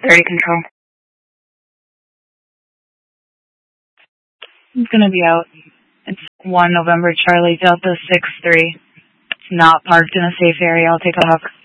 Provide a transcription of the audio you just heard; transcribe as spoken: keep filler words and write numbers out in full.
thirty control. It's going to be out. It's one November Charlie Delta six three. It's not parked in a safe area. I'll take a hook.